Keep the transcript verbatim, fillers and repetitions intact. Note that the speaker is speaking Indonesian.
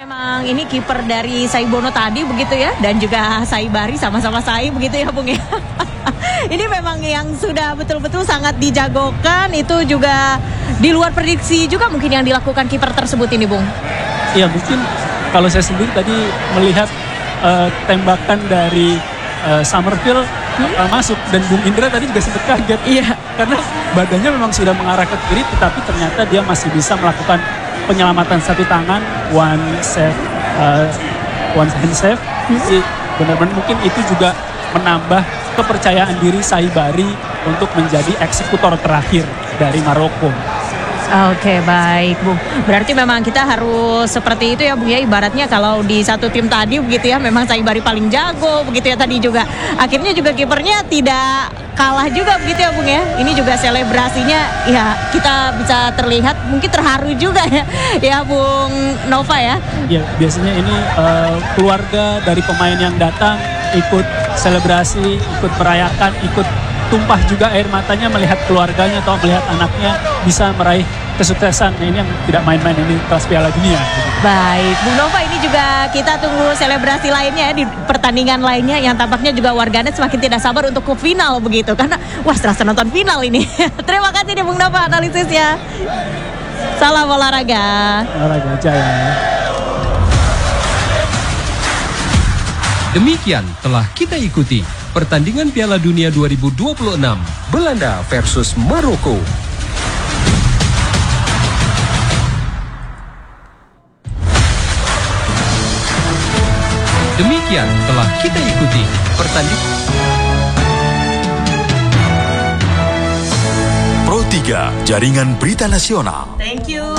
Memang ini kiper dari Saibono tadi begitu ya, dan juga Saibari sama-sama Sai begitu ya Bung ya. Ini memang yang sudah betul-betul sangat dijagokan, itu juga di luar prediksi juga mungkin yang dilakukan kiper tersebut ini Bung. Iya, mungkin kalau saya sendiri tadi melihat uh, tembakan dari uh, Summerfield hmm? uh, masuk, dan Bung Indra tadi juga sempat kaget. Iya. Karena badannya memang sudah mengarah ke kiri, tetapi ternyata dia masih bisa melakukan penyelamatan satu tangan, one save, uh, one hand save. Jadi benar-benar mungkin itu juga menambah kepercayaan diri Saibari untuk menjadi eksekutor terakhir dari Maroko. Oke, baik Bung. Berarti memang kita harus seperti itu ya Bung ya. Ibaratnya kalau di satu tim tadi begitu ya, memang Saibari paling jago begitu ya tadi juga. Akhirnya juga kipernya tidak kalah juga begitu ya Bung ya. Ini juga selebrasinya ya kita bisa terlihat mungkin terharu juga ya. Ya Bung Nova ya. Ya, biasanya ini uh, keluarga dari pemain yang datang ikut selebrasi, ikut merayakan, ikut tumpah juga air matanya melihat keluarganya atau melihat anaknya bisa meraih kesuksesan. Nah, ini yang tidak main-main, ini kelas Piala Dunia. Baik, Bung Nova, ini juga kita tunggu selebrasi lainnya di pertandingan lainnya yang tampaknya juga warganet semakin tidak sabar untuk ke final begitu, karena wah serasa nonton final ini. Terima kasih nih Bung Nova analisisnya. Salam olahraga. Olahraga jaya. Demikian telah kita ikuti pertandingan Piala Dunia dua ribu dua puluh enam Belanda versus Maroko. Demikian telah kita ikuti pertandingan Pro tiga, Jaringan Berita Nasional. Thank you.